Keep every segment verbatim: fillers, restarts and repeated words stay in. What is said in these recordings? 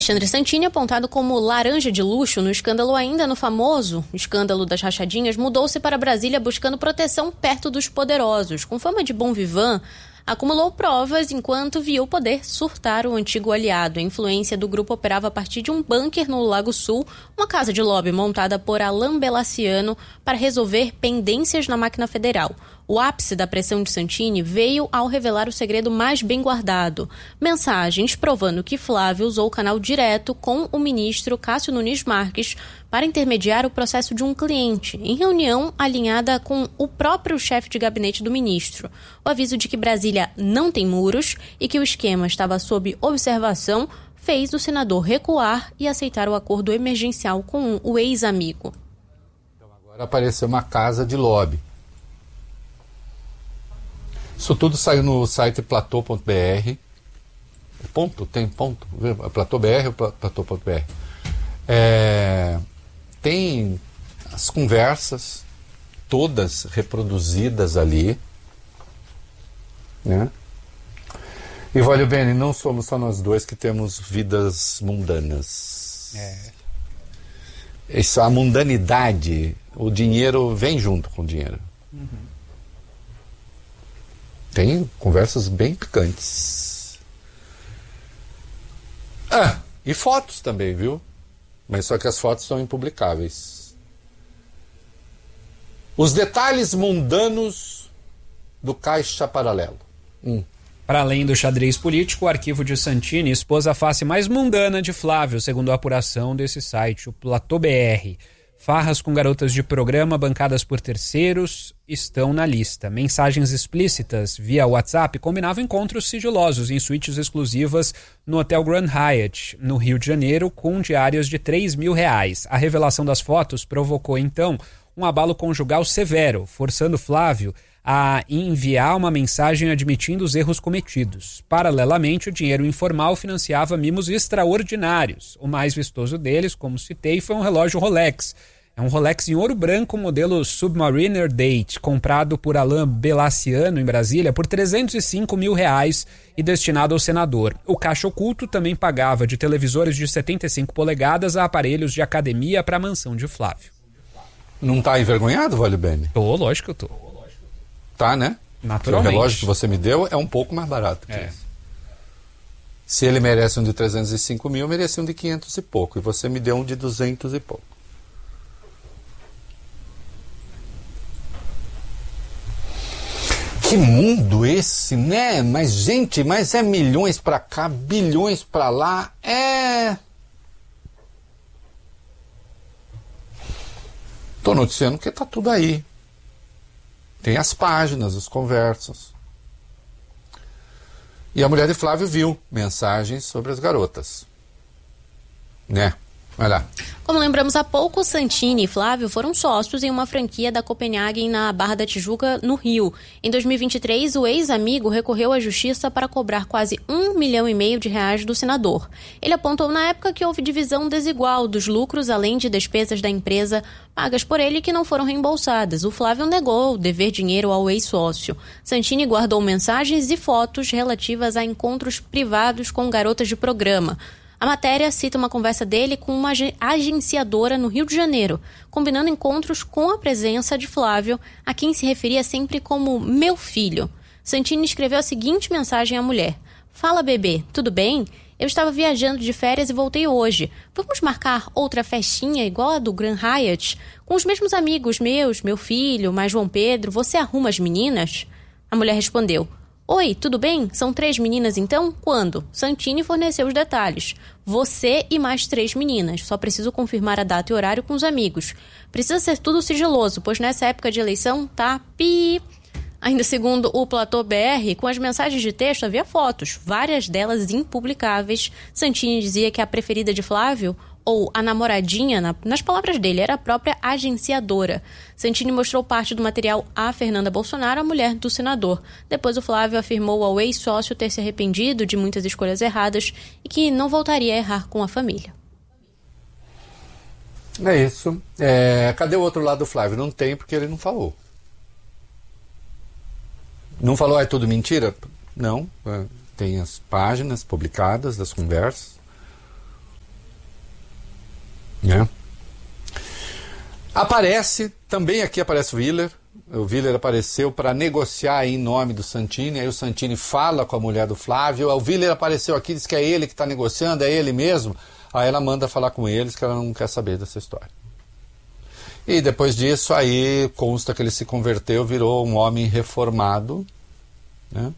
Alexandre Santini, apontado como laranja de luxo no escândalo ainda no famoso escândalo das rachadinhas, mudou-se para Brasília buscando proteção perto dos poderosos. Com fama de bom vivant, acumulou provas enquanto viu o poder surtar o antigo aliado. A influência do grupo operava a partir de um bunker no Lago Sul, uma casa de lobby montada por Alain Belaciano para resolver pendências na máquina federal. O ápice da pressão de Santini veio ao revelar o segredo mais bem guardado: mensagens provando que Flávio usou o canal direto com o ministro Cássio Nunes Marques para intermediar o processo de um cliente, em reunião alinhada com o próprio chefe de gabinete do ministro. O aviso de que Brasília não tem muros e que o esquema estava sob observação fez o senador recuar e aceitar o acordo emergencial com o ex-amigo. Então agora apareceu uma casa de lobby. Isso tudo saiu no site platô ponto b r. Ponto? Tem ponto? platô ponto b r ou platô ponto b r? É, tem as conversas todas reproduzidas ali, né? E olha bem, não somos só nós dois que temos vidas mundanas. É. Isso, a mundanidade, o dinheiro vem junto com o dinheiro. Uhum. Tem conversas bem picantes. Ah, e fotos também, viu? Mas só que as fotos são impublicáveis. Os detalhes mundanos do Caixa Paralelo. Hum. Para além do xadrez político, o arquivo de Santini expôs a face mais mundana de Flávio, segundo a apuração desse site, o Platô B R. Farras com garotas de programa bancadas por terceiros estão na lista. Mensagens explícitas via WhatsApp combinavam encontros sigilosos em suítes exclusivas no Hotel Grand Hyatt, no Rio de Janeiro, com diárias de três mil reais. A revelação das fotos provocou, então, um abalo conjugal severo, forçando Flávio a enviar uma mensagem admitindo os erros cometidos. Paralelamente, o dinheiro informal financiava mimos extraordinários. O mais vistoso deles, como citei, foi um relógio Rolex. É um Rolex em ouro branco, modelo Submariner Date, comprado por Alain Belaciano em Brasília por trezentos e cinco mil reais e destinado ao senador. O caixa oculto também pagava de televisores de setenta e cinco polegadas a aparelhos de academia para a mansão de Flávio. Não está envergonhado, Vale Bene? Tô, lógico que eu tô. Tá, né? Naturalmente. O relógio que você me deu é um pouco mais barato que é. esse. Se ele merece um de trezentos e cinco mil, merece um de quinhentos e pouco. E você me deu um de duzentos e pouco. Que mundo esse, né? Mas, gente, mas é milhões pra cá, bilhões pra lá. É... Tô noticiando que tá tudo aí. Tem as páginas, as conversas. E a mulher de Flávio viu mensagens sobre as garotas. Né? Vai lá. Como lembramos há pouco, Santini e Flávio foram sócios em uma franquia da Copenhagen na Barra da Tijuca, no Rio. Em dois mil e vinte e três, o ex-amigo recorreu à justiça para cobrar quase um milhão e meio de reais do senador. Ele apontou na época que houve divisão desigual dos lucros, além de despesas da empresa pagas por ele que não foram reembolsadas. O Flávio negou dever dinheiro ao ex-sócio. Santini guardou mensagens e fotos relativas a encontros privados com garotas de programa. A matéria cita uma conversa dele com uma agenciadora no Rio de Janeiro, combinando encontros com a presença de Flávio, a quem se referia sempre como meu filho. Santini escreveu a seguinte mensagem à mulher: "Fala, bebê, tudo bem? Eu estava viajando de férias e voltei hoje. Vamos marcar outra festinha igual a do Grand Hyatt? Com os mesmos amigos meus, meu filho, mais João Pedro, você arruma as meninas?" A mulher respondeu: "Oi, tudo bem? São três meninas então? Quando?" Santini forneceu os detalhes. "Você e mais três meninas. Só preciso confirmar a data e horário com os amigos. Precisa ser tudo sigiloso, pois nessa época de eleição tá pi..." Ainda segundo o Platô B R, com as mensagens de texto havia fotos, várias delas impublicáveis. Santini dizia que a preferida de Flávio, ou a namoradinha, na, nas palavras dele, era a própria agenciadora. Santini mostrou parte do material a Fernanda Bolsonaro, a mulher do senador. Depois o Flávio afirmou ao ex-sócio ter se arrependido de muitas escolhas erradas e que não voltaria a errar com a família. É isso. É, cadê o outro lado do Flávio? Não tem, porque ele não falou. Não falou, é tudo mentira? Não. É, tem as páginas publicadas das conversas. né? Aparece, também aqui aparece o Willer. O Willer apareceu para negociar em nome do Santini. Aí o Santini fala com a mulher do Flávio. O Willer apareceu aqui, diz que é ele que está negociando, é ele mesmo. Aí ela manda falar com eles que ela não quer saber dessa história. E depois disso, aí consta que ele se converteu, virou um homem reformado, né?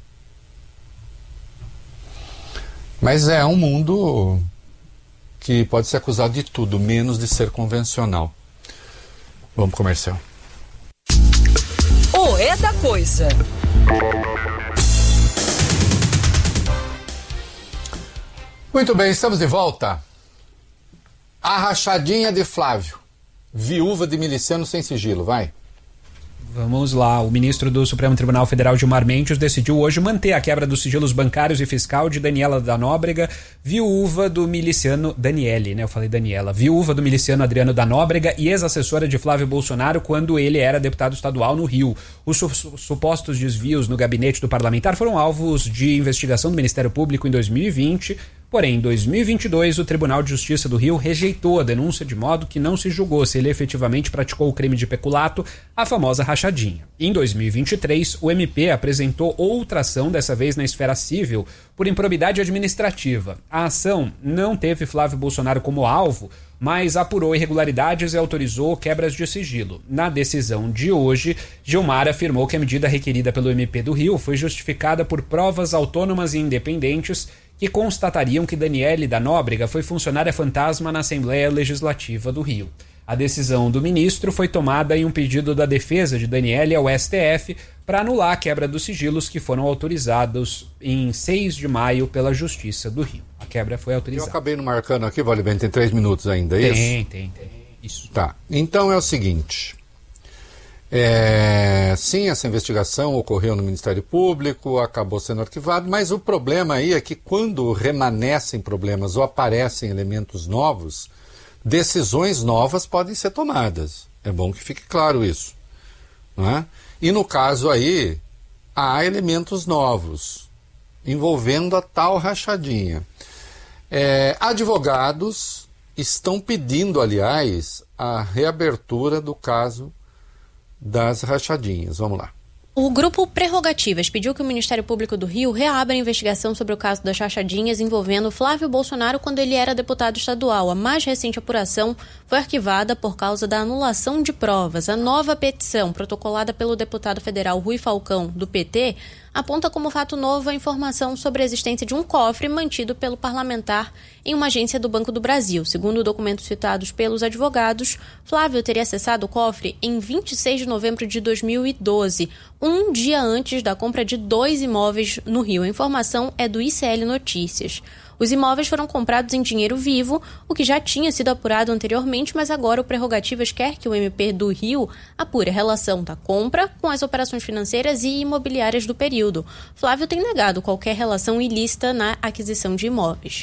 Mas é um mundo que pode ser acusado de tudo, menos de ser convencional. Vamos pro comercial. O É da Coisa. Muito bem, estamos de volta. A rachadinha de Flávio. Viúva de miliciano sem sigilo, vai. Vamos lá, o ministro do Supremo Tribunal Federal, Gilmar Mendes, decidiu hoje manter a quebra dos sigilos bancários e fiscal de Daniela da Nóbrega, viúva do miliciano Daniele, né? Eu falei Daniela, viúva do miliciano Adriano da Nóbrega e ex-assessora de Flávio Bolsonaro quando ele era deputado estadual no Rio. Os su- supostos desvios no gabinete do parlamentar foram alvos de investigação do Ministério Público em dois mil e vinte. Porém, em dois mil e vinte e dois, o Tribunal de Justiça do Rio rejeitou a denúncia de modo que não se julgou se ele efetivamente praticou o crime de peculato, a famosa rachadinha. Em dois mil e vinte e três, o M P apresentou outra ação, dessa vez na esfera civil, por improbidade administrativa. A ação não teve Flávio Bolsonaro como alvo, mas apurou irregularidades e autorizou quebras de sigilo. Na decisão de hoje, Gilmar afirmou que a medida requerida pelo M P do Rio foi justificada por provas autônomas e independentes que constatariam que Daniele da Nóbrega foi funcionária fantasma na Assembleia Legislativa do Rio. A decisão do ministro foi tomada em um pedido da defesa de Daniele ao S T F para anular a quebra dos sigilos que foram autorizados em seis de maio pela Justiça do Rio. A quebra foi autorizada. Eu acabei não marcando aqui, Vale Bem, tem três minutos ainda, é tem, isso? Tem, tem, tem. Isso. Tá, então é o seguinte... É, sim, essa investigação ocorreu no Ministério Público, acabou sendo arquivado, mas o problema aí é que quando remanescem problemas ou aparecem elementos novos, decisões novas podem ser tomadas. É bom que fique claro isso, não é? E no caso aí, há elementos novos envolvendo a tal rachadinha. É, advogados estão pedindo, aliás, a reabertura do caso das rachadinhas. Vamos lá. O grupo Prerrogativas pediu que o Ministério Público do Rio reabra a investigação sobre o caso das rachadinhas envolvendo Flávio Bolsonaro quando ele era deputado estadual. A mais recente apuração foi arquivada por causa da anulação de provas. A nova petição, protocolada pelo deputado federal Rui Falcão, do P T, aponta como fato novo a informação sobre a existência de um cofre mantido pelo parlamentar em uma agência do Banco do Brasil. Segundo documentos citados pelos advogados, Flávio teria acessado o cofre em vinte e seis de novembro de dois mil e doze, um dia antes da compra de dois imóveis no Rio. A informação é do I C L Notícias. Os imóveis foram comprados em dinheiro vivo, o que já tinha sido apurado anteriormente, mas agora o Prerrogativas quer que o M P do Rio apure a relação da compra com as operações financeiras e imobiliárias do período. Flávio tem negado qualquer relação ilícita na aquisição de imóveis.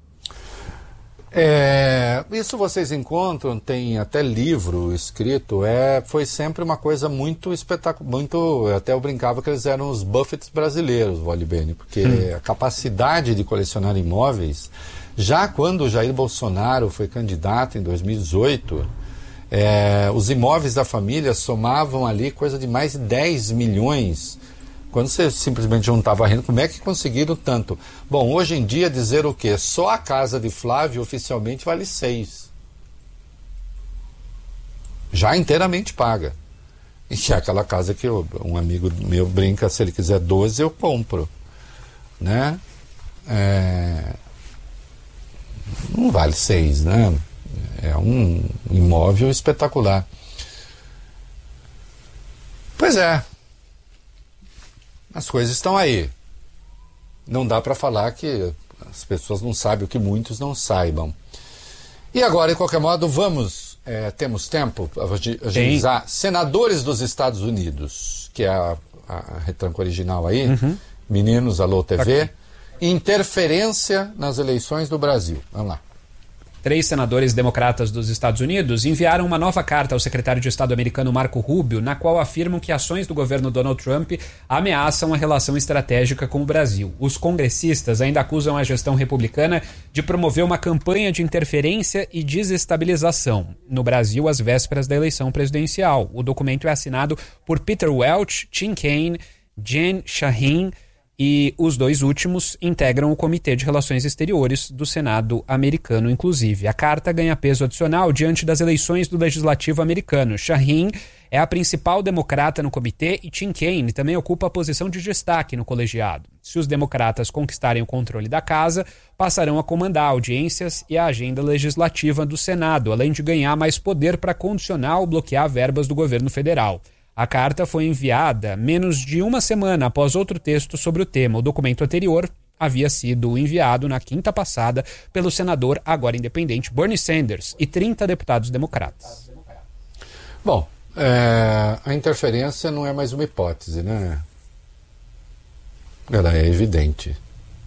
É, isso vocês encontram, tem até livro escrito, é, foi sempre uma coisa muito espetacular, muito, até eu brincava que eles eram os Buffetts brasileiros, Vale Bene, porque hum. a capacidade de colecionar imóveis, já quando o Jair Bolsonaro foi candidato em dois mil e dezoito, é, os imóveis da família somavam ali coisa de mais de dez milhões. Quando você simplesmente juntava a renda, como é que conseguiram tanto? Bom, hoje em dia dizer o quê? Só a casa de Flávio oficialmente vale seis. Já inteiramente paga. E é aquela casa que eu, um amigo meu brinca, se ele quiser doze, eu compro. Né? É... Não vale seis, né? É um imóvel espetacular. Pois é. As coisas estão aí. Não dá para falar que as pessoas não sabem o que muitos não saibam. E agora, de qualquer modo, vamos, é, temos tempo para agilizar. Senadores dos Estados Unidos, que é a, a retranca original aí, uhum. Meninos, Alô T V, interferência nas eleições do Brasil. Vamos lá. Três senadores democratas dos Estados Unidos enviaram uma nova carta ao secretário de Estado americano Marco Rubio, na qual afirmam que ações do governo Donald Trump ameaçam a relação estratégica com o Brasil. Os congressistas ainda acusam a gestão republicana de promover uma campanha de interferência e desestabilização no Brasil às vésperas da eleição presidencial. O documento é assinado por Peter Welch, Tim Kaine, Jen Shaheen, e os dois últimos integram o Comitê de Relações Exteriores do Senado americano, inclusive. A carta ganha peso adicional diante das eleições do Legislativo americano. Shaheen é a principal democrata no comitê e Tim Kaine também ocupa a posição de destaque no colegiado. Se os democratas conquistarem o controle da casa, passarão a comandar audiências e a agenda legislativa do Senado, além de ganhar mais poder para condicionar ou bloquear verbas do governo federal. A carta foi enviada menos de uma semana após outro texto sobre o tema. O documento anterior havia sido enviado na quinta passada pelo senador, agora independente, Bernie Sanders, e trinta deputados democratas. Bom, é, a interferência não é mais uma hipótese, né? Ela é evidente.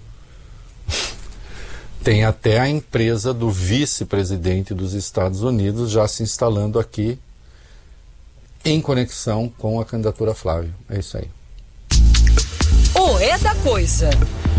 Tem até a empresa do vice-presidente dos Estados Unidos já se instalando aqui em conexão com a candidatura Flávio. É isso aí. O É da Coisa.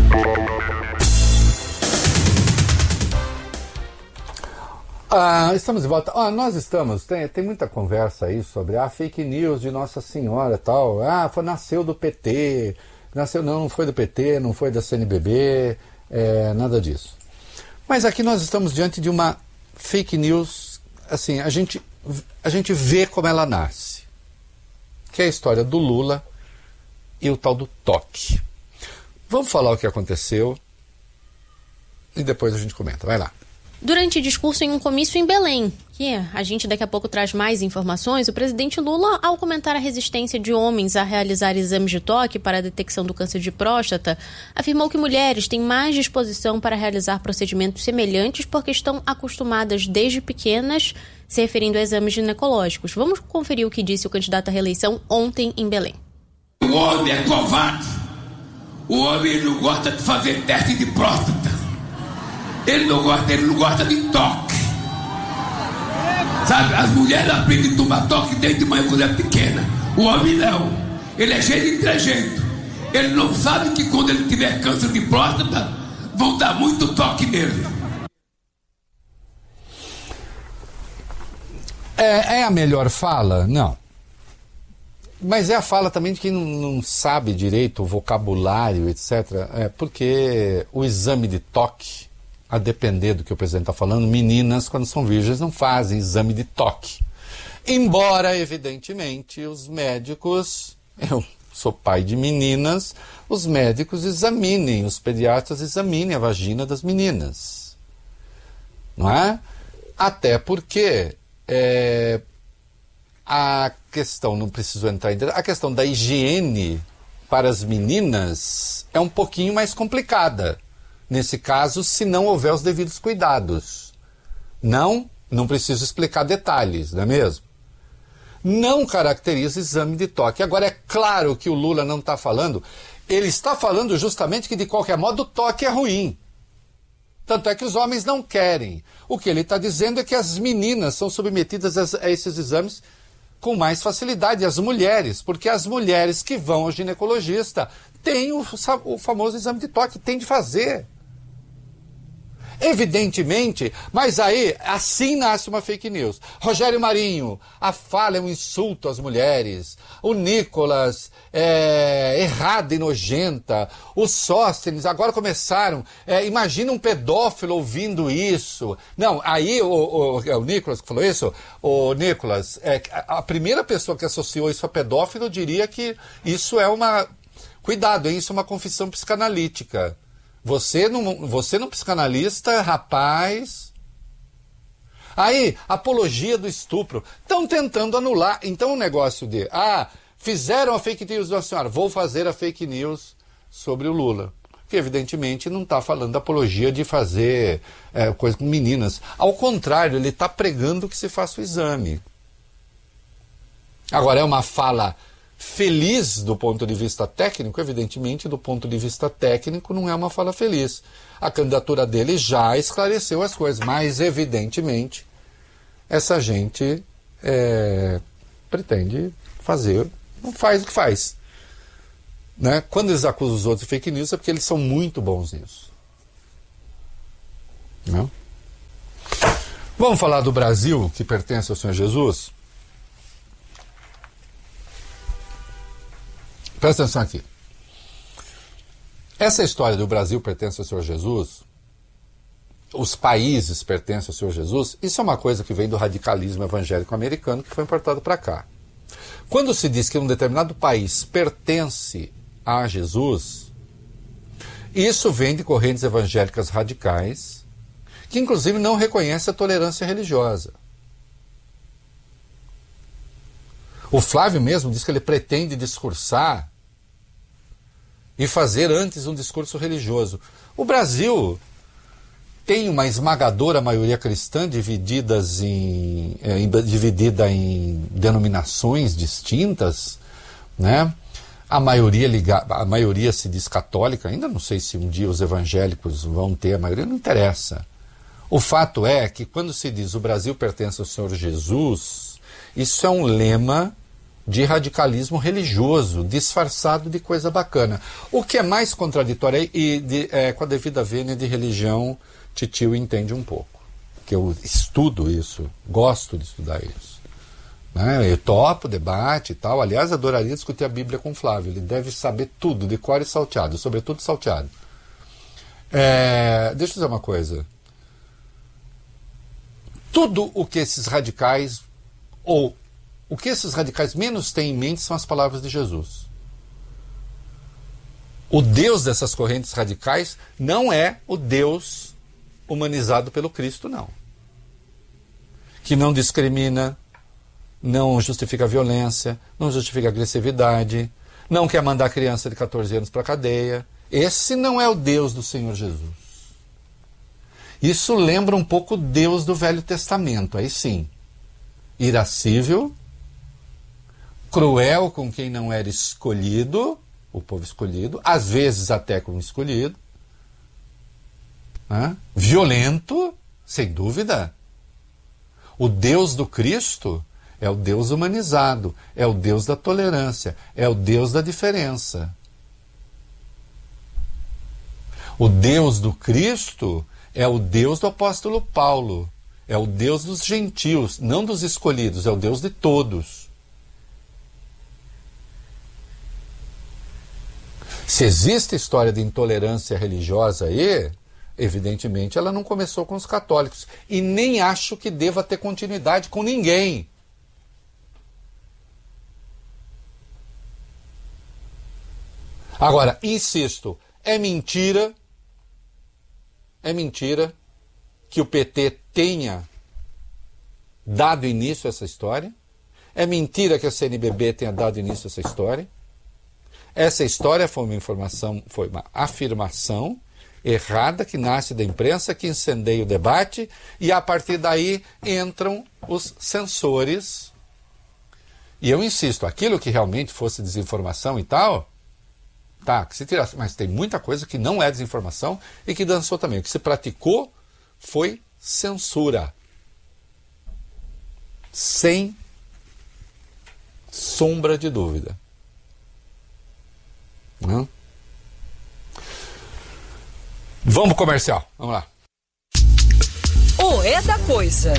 Ah, estamos de volta. Ah, nós estamos, tem, tem muita conversa aí sobre a ah, fake news de Nossa Senhora e tal. Ah, foi, nasceu do P T. Nasceu, não, não foi do P T, não foi da C N B B, é, nada disso. Mas aqui nós estamos diante de uma fake news, assim, a gente, a gente vê como ela nasce. Que é a história do Lula e o tal do toque. Vamos falar o que aconteceu e depois a gente comenta. Vai lá. Durante discurso em um comício em Belém, que a gente daqui a pouco traz mais informações, o presidente Lula, ao comentar a resistência de homens a realizar exames de toque para a detecção do câncer de próstata, afirmou que mulheres têm mais disposição para realizar procedimentos semelhantes porque estão acostumadas desde pequenas, se referindo a exames ginecológicos. Vamos conferir o que disse o candidato à reeleição ontem em Belém. O homem é covarde. O homem não gosta de fazer teste de próstata. Ele não gosta, ele não gosta de toque. Sabe, as mulheres aprendem a tomar toque desde manhã quando é pequena. O homem não. Ele é cheio de trejeito. Ele não sabe que quando ele tiver câncer de próstata, vão dar muito toque nele. É, é a melhor fala? Não. Mas é a fala também de quem não, não sabe direito o vocabulário, etcétera. É porque o exame de toque, a depender do que o presidente está falando, meninas, quando são virgens, não fazem exame de toque. Embora, evidentemente, os médicos, eu sou pai de meninas, os médicos examinem, os pediatras examinem a vagina das meninas. Não é? Até porque é, a questão, não preciso entrar em detalhe, a questão da higiene para as meninas é um pouquinho mais complicada. Nesse caso, se não houver os devidos cuidados. Não, não preciso explicar detalhes, não é mesmo? Não caracteriza exame de toque. Agora, é claro que o Lula não está falando, ele está falando justamente que, de qualquer modo, o toque é ruim. Tanto é que os homens não querem. O que ele está dizendo é que as meninas são submetidas a esses exames com mais facilidade, as mulheres, porque as mulheres que vão ao ginecologista têm o, o famoso exame de toque, têm de fazer. Evidentemente, mas aí, assim nasce uma fake news. Rogério Marinho, a fala é um insulto às mulheres. O Nicolas, é errada e nojenta. Os Sóstenes, agora começaram. É, imagina um pedófilo ouvindo isso. Não, aí o, o, o Nicolas que falou isso, o Nicolas, é, a primeira pessoa que associou isso a pedófilo diria que isso é uma... Cuidado, hein? Isso é uma confissão psicanalítica. Você não, você não psicanalista, rapaz. Aí, apologia do estupro. Estão tentando anular. Então o negócio de, ah, fizeram a fake news da senhora, vou fazer a fake news sobre o Lula. Que evidentemente não está falando da apologia de fazer é, coisa com meninas. Ao contrário, ele está pregando que se faça o exame. Agora, é uma fala feliz do ponto de vista técnico, evidentemente, do ponto de vista técnico, não é uma fala feliz. A candidatura dele já esclareceu as coisas, mas, evidentemente, essa gente é, pretende fazer, não faz o que faz. Né? Quando eles acusam os outros de fake news, é porque eles são muito bons nisso. Não? Vamos falar do Brasil, que pertence ao Senhor Jesus? Presta atenção aqui. Essa história do Brasil pertence ao Senhor Jesus, os países pertencem ao Senhor Jesus, isso é uma coisa que vem do radicalismo evangélico americano que foi importado para cá. Quando se diz que um determinado país pertence a Jesus, isso vem de correntes evangélicas radicais, que inclusive não reconhecem a tolerância religiosa. O Flávio mesmo diz que ele pretende discursar e fazer antes um discurso religioso. O Brasil tem uma esmagadora maioria cristã divididas em, é, dividida em denominações distintas, né? A maioria, liga, a maioria se diz católica, ainda não sei se um dia os evangélicos vão ter a maioria, não interessa. O fato é que quando se diz o Brasil pertence ao Senhor Jesus, isso é um lema de radicalismo religioso, disfarçado de coisa bacana. O que é mais contraditório e de, é, com a devida vênia de religião, Titio entende um pouco. Que eu estudo isso, gosto de estudar isso. Né? Eu topo debate e tal. Aliás, adoraria discutir a Bíblia com o Flávio. Ele deve saber tudo, de cor e salteado, sobretudo salteado. É, deixa eu dizer uma coisa. Tudo o que esses radicais, ou o que esses radicais menos têm em mente são as palavras de Jesus. O Deus dessas correntes radicais não é o Deus humanizado pelo Cristo, não. Que não discrimina, não justifica a violência, não justifica a agressividade, não quer mandar a criança de catorze anos para a cadeia. Esse não é o Deus do Senhor Jesus. Isso lembra um pouco o Deus do Velho Testamento, aí sim. Irascível, cruel com quem não era escolhido, o povo escolhido, às vezes até com o escolhido, né? Violento, sem dúvida. O Deus do Cristo é o Deus humanizado, é o Deus da tolerância, é o Deus da diferença. O Deus do Cristo é o Deus do apóstolo Paulo, é o Deus dos gentios, não dos escolhidos, é o Deus de todos. Se existe história de intolerância religiosa aí, evidentemente ela não começou com os católicos. E nem acho que deva ter continuidade com ninguém. Agora, insisto, é mentira, é mentira que o P T tenha dado início a essa história. É mentira que a C N B B tenha dado início a essa história. Essa história foi uma informação, foi uma afirmação errada que nasce da imprensa, que incendeia o debate, e a partir daí entram os censores. E eu insisto, aquilo que realmente fosse desinformação e tal, tá, que se tirasse, mas tem muita coisa que não é desinformação e que dançou também. O que se praticou foi censura. Sem sombra de dúvida. Não? Vamos pro comercial, vamos lá. O É da Coisa.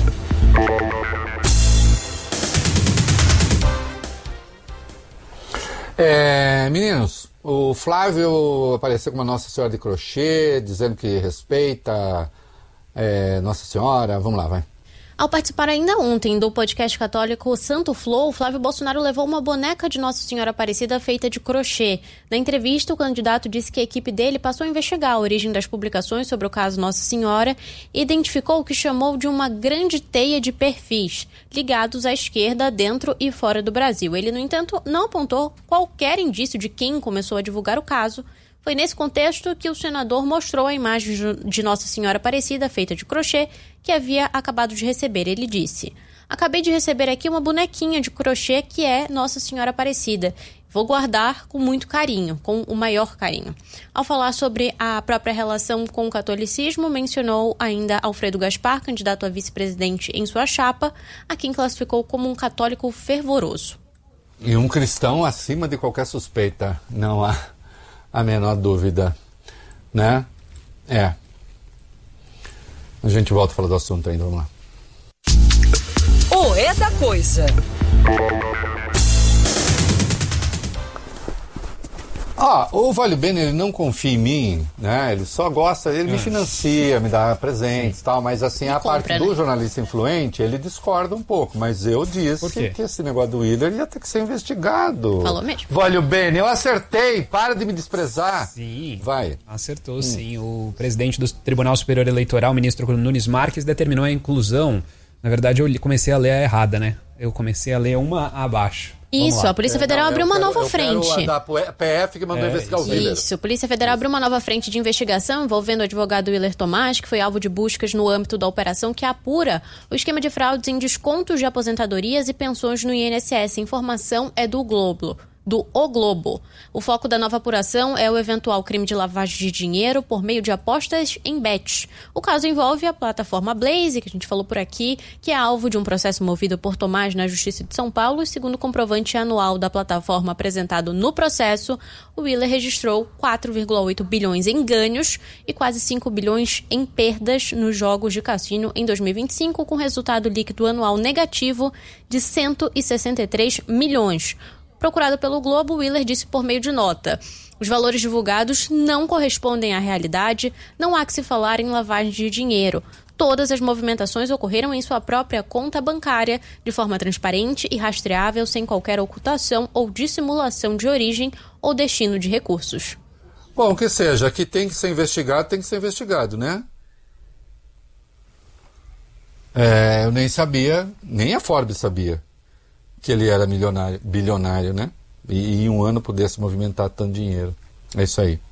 É, meninos, o Flávio apareceu com uma Nossa Senhora de crochê, dizendo que respeita é, Nossa Senhora. Vamos lá, vai. Ao participar ainda ontem do podcast católico Santo Flow, Flávio Bolsonaro levou uma boneca de Nossa Senhora Aparecida feita de crochê. Na entrevista, o candidato disse que a equipe dele passou a investigar a origem das publicações sobre o caso Nossa Senhora e identificou o que chamou de uma grande teia de perfis, ligados à esquerda dentro e fora do Brasil. Ele, no entanto, não apontou qualquer indício de quem começou a divulgar o caso. Foi nesse contexto que o senador mostrou a imagem de Nossa Senhora Aparecida feita de crochê que havia acabado de receber. Ele disse: Acabei de receber aqui uma bonequinha de crochê que é Nossa Senhora Aparecida. Vou guardar com muito carinho, com o maior carinho. Ao falar sobre a própria relação com o catolicismo, mencionou ainda Alfredo Gaspar, candidato a vice-presidente em sua chapa, a quem classificou como um católico fervoroso. E um cristão acima de qualquer suspeita, não há a menor dúvida, né? É. A gente volta a falar do assunto ainda, vamos lá. O É da Coisa. Ah, o Vale Bene, ele não confia em mim, né? Ele só gosta, ele me financia, me dá presentes e tal, mas assim, a compra, parte né? do jornalista influente, ele discorda um pouco, mas eu disse que esse negócio do Willer ia ter que ser investigado. Falou mesmo. Vale Bene, eu acertei, para de me desprezar. Sim, vai. Acertou hum. sim. O presidente do Tribunal Superior Eleitoral, o ministro Nunes Marques, determinou a inclusão. Na verdade, eu comecei a ler a errada, né? Eu comecei a ler uma abaixo. Isso, a Polícia Federal abriu uma nova frente. Eu quero a da P F que mandou É, investigar o Willer. Isso, a Polícia Federal abriu uma nova frente de investigação envolvendo o advogado Willer Tomás, que foi alvo de buscas no âmbito da operação que apura o esquema de fraudes em descontos de aposentadorias e pensões no I N S S. A informação é do Globo. do O Globo. O foco da nova apuração é o eventual crime de lavagem de dinheiro por meio de apostas em bets. O caso envolve a plataforma Blaze, que a gente falou por aqui, que é alvo de um processo movido por Tomás na Justiça de São Paulo, e segundo o comprovante anual da plataforma apresentado no processo, o Willer registrou quatro vírgula oito bilhões em ganhos e quase cinco bilhões em perdas nos jogos de cassino em dois mil e vinte e cinco, com resultado líquido anual negativo de cento e sessenta e três milhões. Procurado pelo Globo, Willer disse por meio de nota: os valores divulgados não correspondem à realidade, não há que se falar em lavagem de dinheiro. Todas as movimentações ocorreram em sua própria conta bancária, de forma transparente e rastreável, sem qualquer ocultação ou dissimulação de origem ou destino de recursos. Bom, que seja, que tem que ser investigado, tem que ser investigado, né? É, eu nem sabia, nem a Forbes sabia que ele era milionário, bilionário, né? E, e em um ano pudesse movimentar tanto dinheiro. É isso aí.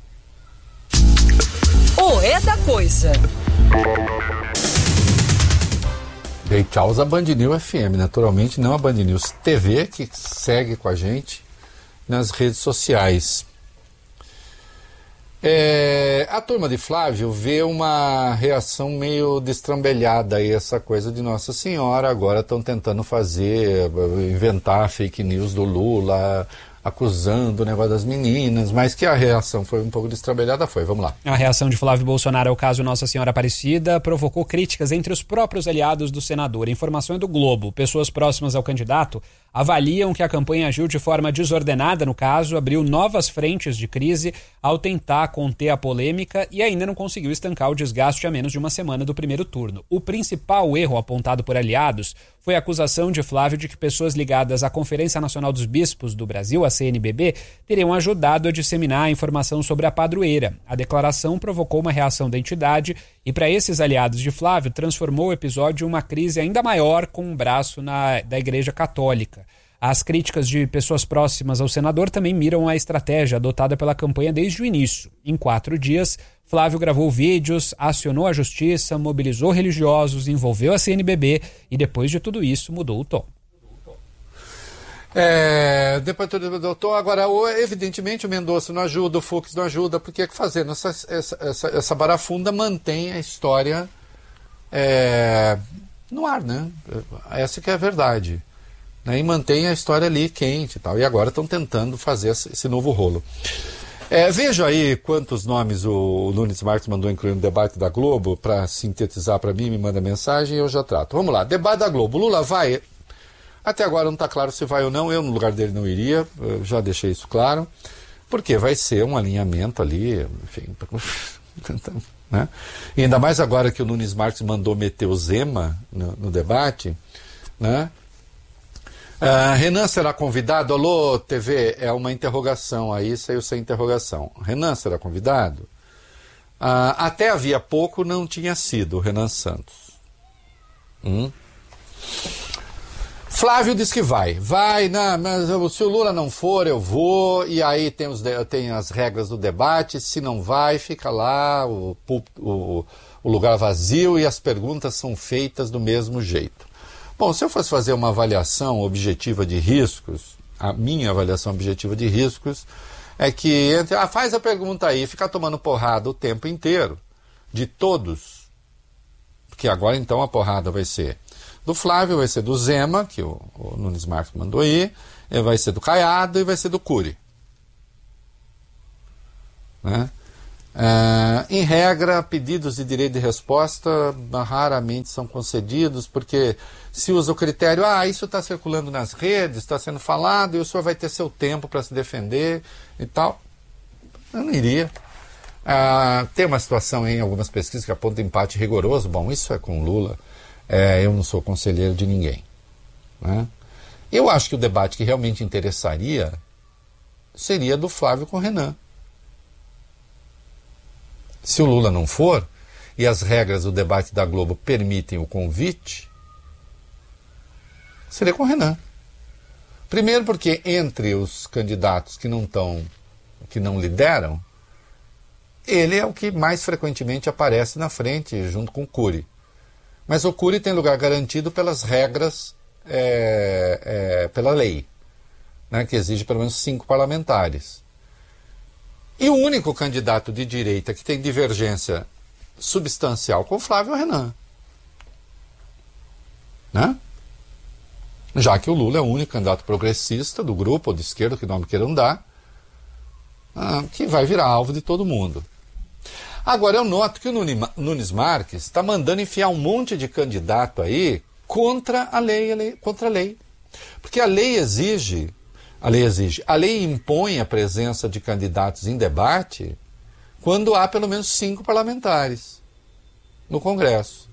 O É da Coisa. Dei tchau a Band News F M, naturalmente, não a Band News T V, que segue com a gente nas redes sociais. É, a turma de Flávio vê uma reação meio destrambelhada aí, essa coisa de Nossa Senhora. Agora estão tentando fazer, inventar fake news do Lula, acusando o negócio das meninas, mas que a reação foi um pouco destrambelhada, foi. Vamos lá. A reação de Flávio Bolsonaro ao caso Nossa Senhora Aparecida provocou críticas entre os próprios aliados do senador. A informação é do Globo. Pessoas próximas ao candidato avaliam que a campanha agiu de forma desordenada no caso, abriu novas frentes de crise ao tentar conter a polêmica e ainda não conseguiu estancar o desgaste a menos de uma semana do primeiro turno. O principal erro apontado por aliados foi a acusação de Flávio de que pessoas ligadas à Conferência Nacional dos Bispos do Brasil, a C N B B, teriam ajudado a disseminar a informação sobre a padroeira. A declaração provocou uma reação da entidade e, para esses aliados de Flávio, transformou o episódio em uma crise ainda maior com um braço na, da Igreja Católica. As críticas de pessoas próximas ao senador também miram a estratégia adotada pela campanha desde o início. Em quatro dias, Flávio gravou vídeos, acionou a justiça, mobilizou religiosos, envolveu a C N B B e, depois de tudo isso, mudou o tom. É, depois do doutor, agora, evidentemente, o Mendonça não ajuda, o Fux não ajuda, porque é que fazendo essa, essa, essa, essa barafunda mantém a história é, no ar, né? Essa que é a verdade. Né, e mantém a história ali quente e tal. E agora estão tentando fazer esse novo rolo. É, veja aí quantos nomes o Nunes Marques mandou incluir no debate da Globo, para sintetizar para mim, me manda mensagem e eu já trato. Vamos lá, debate da Globo. Lula vai. Até agora não está claro se vai ou não. Eu, no lugar dele, não iria. Eu já deixei isso claro. Porque vai ser um alinhamento ali, enfim. Né? E ainda mais agora que o Nunes Marques mandou meter o Zema no, no debate, né? Uh, Renan será convidado? Alô, T V, é uma interrogação aí, saiu sem interrogação. Renan será convidado? Uh, até havia pouco não tinha sido o Renan Santos. Hum? Flávio diz que vai. Vai, não, mas se o Lula não for, eu vou. E aí tem, os, tem as regras do debate. Se não vai, fica lá o, o, o lugar vazio e as perguntas são feitas do mesmo jeito. Bom, se eu fosse fazer uma avaliação objetiva de riscos, a minha avaliação objetiva de riscos é que, entre, ah, faz a pergunta aí, ficar tomando porrada o tempo inteiro, de todos, porque agora então a porrada vai ser do Flávio, vai ser do Zema, que o, o Nunes Marques mandou ir, vai ser do Caiado e vai ser do Cury. Né? Uh, em regra, pedidos de direito de resposta raramente são concedidos, porque se usa o critério, ah, isso está circulando nas redes, está sendo falado, e o senhor vai ter seu tempo para se defender e tal. Eu não iria. Uh, tem uma situação em algumas pesquisas que apontam empate rigoroso. Bom, isso é com Lula. É, eu não sou conselheiro de ninguém. Né? Eu acho que o debate que realmente interessaria seria do Flávio com o Renan. Se o Lula não for, e as regras do debate da Globo permitem o convite, seria com o Renan. Primeiro porque entre os candidatos que não estão, que não lideram, ele é o que mais frequentemente aparece na frente, junto com o Cury. Mas o Cury tem lugar garantido pelas regras, é, é, pela lei, né, que exige pelo menos cinco parlamentares. E o único candidato de direita que tem divergência substancial com o Flávio é o Renan. Né? Já que o Lula é o único candidato progressista do grupo, ou de esquerda, que nome queiram dar, ah, que vai virar alvo de todo mundo. Agora, eu noto que o Nunes Marques está mandando enfiar um monte de candidato aí contra a lei, a lei, contra a lei. Porque a lei exige... A lei exige, a lei impõe a presença de candidatos em debate quando há pelo menos cinco parlamentares no Congresso.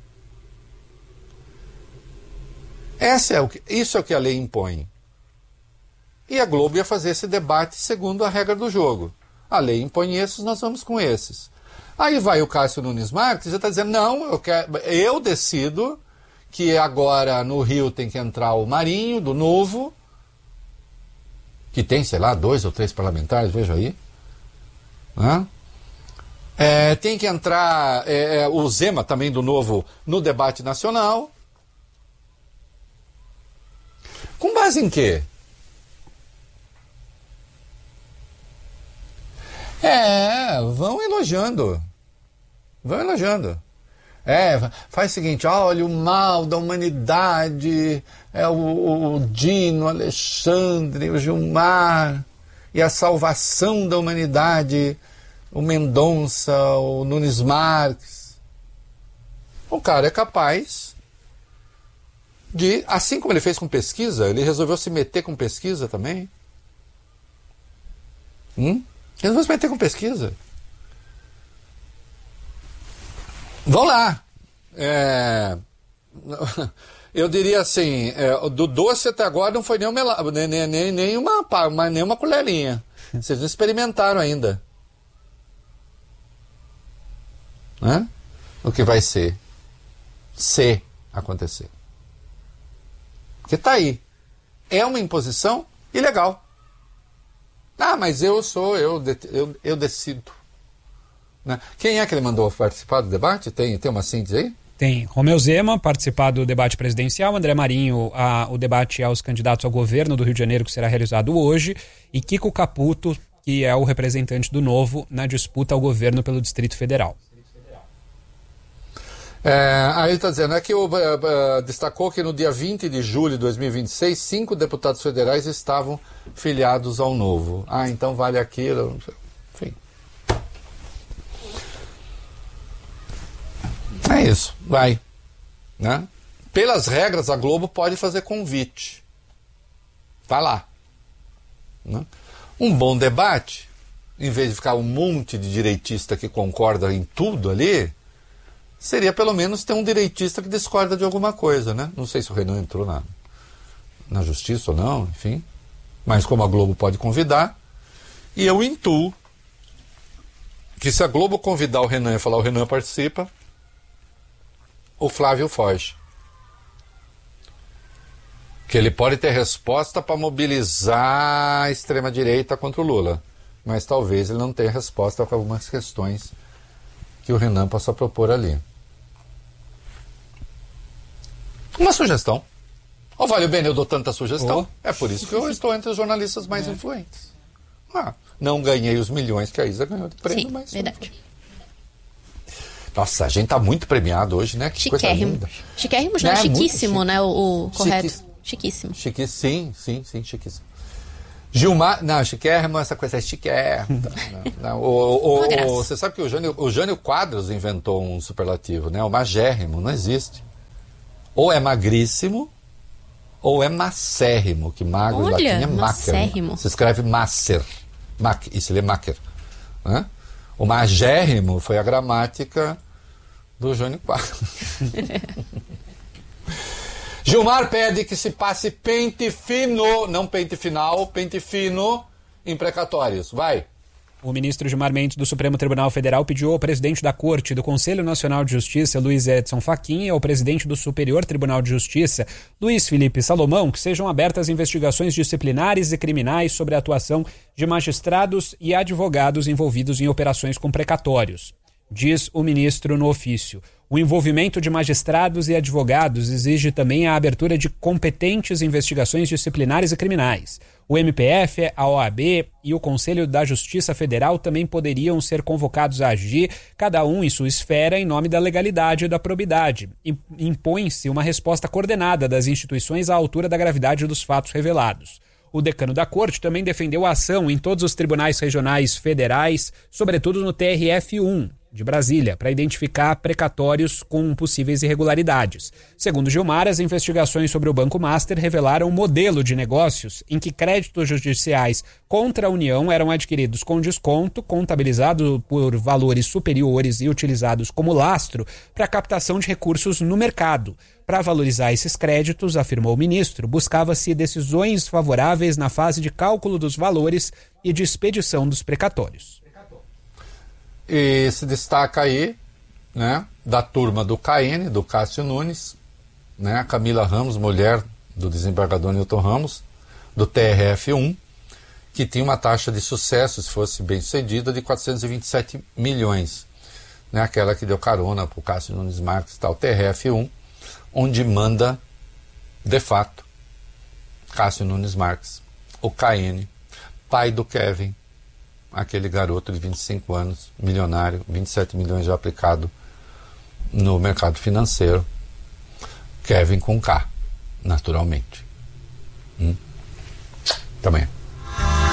Essa é o que, isso é o que a lei impõe. E a Globo ia fazer esse debate segundo a regra do jogo. A lei impõe esses, nós vamos com esses. Aí vai o Cássio Nunes Marques e está dizendo, não, eu, quero, eu decido que agora no Rio tem que entrar o Marinho, do Novo, que tem, sei lá, dois ou três parlamentares, veja aí. Né? É, tem que entrar é, o Zema também do Novo no debate nacional. Com base em quê? É, vão elogiando. Vão elogiando. É, faz o seguinte, olha o mal da humanidade, é o, o Dino, o Alexandre, o Gilmar, e a salvação da humanidade, o Mendonça, o Nunes Marques. O cara é capaz de, assim como ele fez com pesquisa, ele resolveu se meter com pesquisa também. Hum? Ele resolveu se meter com pesquisa. Vão lá. É, eu diria assim, é, do doce até agora não foi nem uma, nem, nem, nem uma, uma, nem uma colherinha. Vocês não experimentaram ainda. Né? O que vai ser? Se acontecer. Porque tá aí. É uma imposição ilegal. Ah, mas eu sou, eu, eu, eu decido. Né? Quem é que ele mandou participar do debate? Tem, tem uma síntese aí? Tem Romeu Zema participar do debate presidencial, André Marinho a, o debate aos candidatos ao governo do Rio de Janeiro, que será realizado hoje, e Kiko Caputo, que é o representante do Novo na disputa ao governo pelo Distrito Federal. É, aí ele está dizendo, é que o, uh, destacou que no dia vinte de julho de dois mil e vinte e seis, cinco deputados federais estavam filiados ao Novo. Ah, então vale aquilo, enfim. É isso, vai. Né? Pelas regras, a Globo pode fazer convite. Tá lá. Né? Um bom debate, em vez de ficar um monte de direitista que concorda em tudo ali, seria pelo menos ter um direitista que discorda de alguma coisa, né? Não sei se o Renan entrou na, na justiça ou não, enfim. Mas como a Globo pode convidar, e eu intuo que se a Globo convidar o Renan e falar o Renan participa, o Flávio foge. Que ele pode ter resposta para mobilizar a extrema-direita contra o Lula. Mas talvez ele não tenha resposta para algumas questões que o Renan possa propor ali. Uma sugestão. Valeu bem, eu dou tanta sugestão. Oh. É por isso que eu estou entre os jornalistas mais é. influentes. Ah, não ganhei os milhões que a Isa ganhou de prêmio, Sim, mas... verdade. Nossa, a gente tá muito premiado hoje, né? Que Chiquérrimo. coisa linda. Chiquérrimos, não, é, chiquíssimo, chique. né? O, o correto. Chiquíssimo. Chiquíssimo. Chique, sim, sim, sim, chiquíssimo. Gilmar, não, chiquérrimo, essa coisa é chiquérrimo. não, não, o, o, o, você sabe que o Jânio, o Jânio Quadros inventou um superlativo, né? O magérrimo, não existe. Ou é magríssimo, ou é macérrimo, que magro Olha, em latim é macérrimo. Se escreve macer. Mac, isso ele é macer. Né? O magérrimo foi a gramática do Jânio Quadros. Gilmar pede que se passe pente fino, não pente final, pente fino em precatórios. Vai. O ministro Gilmar Mendes do Supremo Tribunal Federal pediu ao presidente da Corte do Conselho Nacional de Justiça, Luiz Edson Fachin, e ao presidente do Superior Tribunal de Justiça, Luiz Felipe Salomão, que sejam abertas investigações disciplinares e criminais sobre a atuação de magistrados e advogados envolvidos em operações com precatórios. Diz o ministro no ofício. O envolvimento de magistrados e advogados exige também a abertura de competentes investigações disciplinares e criminais. O M P F, a O A B e o Conselho da Justiça Federal também poderiam ser convocados a agir, cada um em sua esfera, em nome da legalidade e da probidade. Impõe-se uma resposta coordenada das instituições à altura da gravidade dos fatos revelados. O decano da Corte também defendeu a ação em todos os tribunais regionais federais, sobretudo no T R F um de Brasília, para identificar precatórios com possíveis irregularidades. Segundo Gilmar, as investigações sobre o Banco Master revelaram um modelo de negócios em que créditos judiciais contra a União eram adquiridos com desconto, contabilizados por valores superiores e utilizados como lastro para a captação de recursos no mercado. Para valorizar esses créditos, afirmou o ministro, buscava-se decisões favoráveis na fase de cálculo dos valores e de expedição dos precatórios. E se destaca aí, né, da turma do K N, do Cássio Nunes, né, a Camila Ramos, mulher do desembargador Newton Ramos, do T R F um, que tinha uma taxa de sucesso, se fosse bem sucedida, de quatrocentos e vinte e sete milhões. Né, aquela que deu carona para o Cássio Nunes Marques, tal, T R F um, onde manda, de fato, Cássio Nunes Marques, o K N, pai do Kevin, aquele garoto de vinte e cinco anos, milionário, vinte e sete milhões já aplicado no mercado financeiro. Kevin com K, naturalmente. Hum? Também.